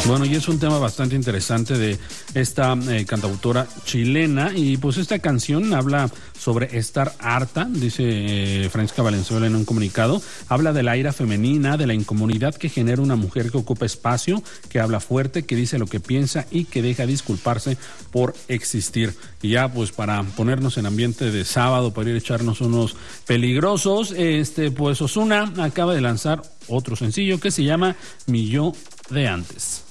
Bueno, y es un tema bastante interesante de esta cantautora chilena, y pues esta canción habla sobre estar harta, dice Francesca Valenzuela en un comunicado, habla de la ira femenina, de la incomodidad que genera una mujer que ocupa espacio, que habla fuerte, que dice lo que piensa y que deja disculparse por existir. Y ya pues para ponernos en ambiente de sábado, para ir a echarnos unos peligrosos, pues Ozuna acaba de lanzar otro sencillo que se llama Mi Yo de Antes.